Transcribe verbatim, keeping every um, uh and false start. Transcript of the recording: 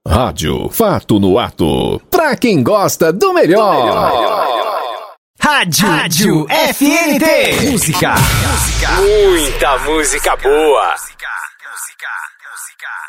Rádio Fato no Ato. Pra quem gosta do melhor. Do melhor. Rádio, Rádio F N T. Música. Música. Muita música boa. Música. Música. Música.